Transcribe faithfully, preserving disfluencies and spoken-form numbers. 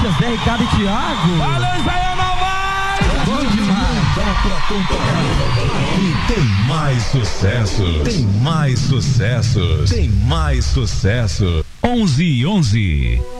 Palmeiras, Zé Ricardo e Thiago. Valeu, Israel Novaes! Bom demais. E tem mais sucesso. Tem mais sucesso. Tem mais sucesso. onze e onze.